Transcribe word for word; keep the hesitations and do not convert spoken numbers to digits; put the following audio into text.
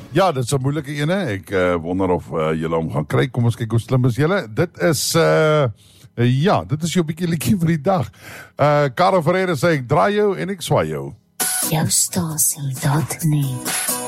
Ja, dit is 'n moeilike ene. Ek uh, wonder of uh, julle hom gaan kry. Kom ons kyk hoe slim is julle. Dit is uh, uh, ja, dit is jou bietjie liedjie vir die dag. Uh, Karel Ferreira sê ek draai jou en ek swaai jou. Jou stasie, dat nie.